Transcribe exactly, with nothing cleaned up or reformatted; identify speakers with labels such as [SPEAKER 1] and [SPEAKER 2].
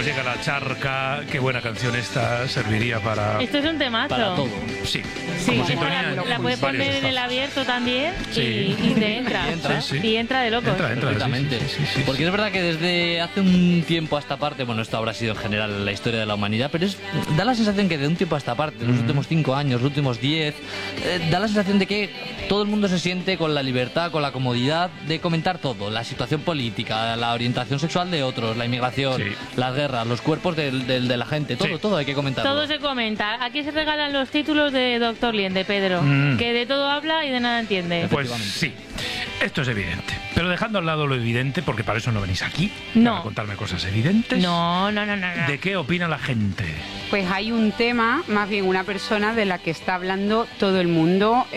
[SPEAKER 1] Pues llega la charca. Qué buena canción esta, serviría para...
[SPEAKER 2] Esto es un temazo.
[SPEAKER 3] Para todo.
[SPEAKER 1] Sí,
[SPEAKER 2] Sí,
[SPEAKER 1] como
[SPEAKER 2] esta
[SPEAKER 1] sintonía.
[SPEAKER 2] la, la puedes
[SPEAKER 1] varios
[SPEAKER 2] poner en el
[SPEAKER 1] espacios.
[SPEAKER 2] abierto también
[SPEAKER 1] Sí.
[SPEAKER 2] y, y te entra.
[SPEAKER 3] Y entra.
[SPEAKER 1] Sí, sí.
[SPEAKER 2] Y entra de locos.
[SPEAKER 1] Entra, entra,
[SPEAKER 3] Perfectamente.
[SPEAKER 1] sí, sí, sí, sí.
[SPEAKER 3] Porque es verdad que desde hace un tiempo a esta parte, bueno, esto habrá sido en general la historia de la humanidad, pero es, da la sensación que de un tiempo a esta parte, los últimos cinco años, los últimos diez, eh, da la sensación de que todo el mundo se siente con la libertad, con la comodidad de comentar todo, la situación política, la orientación sexual de otros, la inmigración,
[SPEAKER 1] Sí.
[SPEAKER 3] las guerras, los cuerpos del- del- de la gente, todo,
[SPEAKER 1] Sí.
[SPEAKER 3] todo hay que comentarlo.
[SPEAKER 2] Todo se comenta. Aquí se regalan los títulos de Doctor Lien, de Pedro,
[SPEAKER 1] Mm.
[SPEAKER 2] que de todo habla y de nada entiende.
[SPEAKER 1] Pues
[SPEAKER 3] Efectivamente.
[SPEAKER 1] sí, esto es evidente. Pero dejando al lado lo evidente, porque para eso no venís aquí,
[SPEAKER 2] No.
[SPEAKER 1] para contarme cosas evidentes.
[SPEAKER 2] No, no, no, no. no.
[SPEAKER 1] ¿De qué opina la gente?
[SPEAKER 4] Pues hay un tema, más bien una persona de la que está hablando todo el mundo.